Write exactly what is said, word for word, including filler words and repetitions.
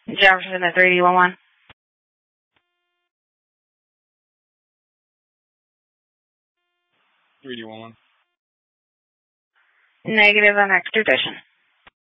Jefferson at three D one one. three D one one. Negative on extradition.